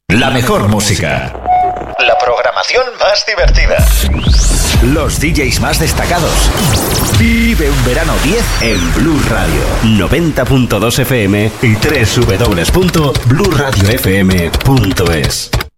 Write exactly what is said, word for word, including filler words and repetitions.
La mejor música. La programación más divertida. Los D Js más destacados. Vive un verano diez en Blue Radio. noventa punto dos F M y doble u doble u doble u punto blue radio f m punto es.